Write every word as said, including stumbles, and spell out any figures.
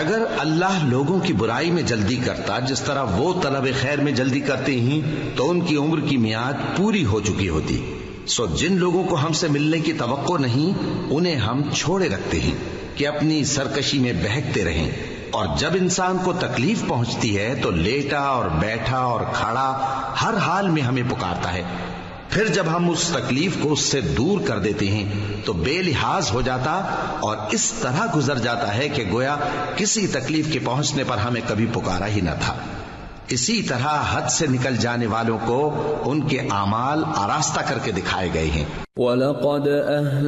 अगर अल्लाह लोगों की बुराई में जल्दी करता जिस तरह वो तलब खैर में जल्दी करते ही, तो उनकी उम्र की मियाद पूरी हो चुकी होती। सो जिन लोगों को हमसे मिलने की तवक्को नहीं, उन्हें हम छोड़े रखते हैं कि अपनी सरकशी में बहकते रहें। और जब इंसान को तकलीफ पहुंचती है तो लेटा और बैठा और खड़ा हर हाल में हमें पुकारता है। फिर जब हम उस तकलीफ को उससे दूर कर देते हैं तो बेलिहाज हो जाता और इस तरह गुजर जाता है कि गोया किसी तकलीफ के पहुंचने पर हमें कभी पुकारा ही न था। इसी तरह हद से निकल जाने वालों को उनके आमाल आरास्ता करके दिखाए गए हैं।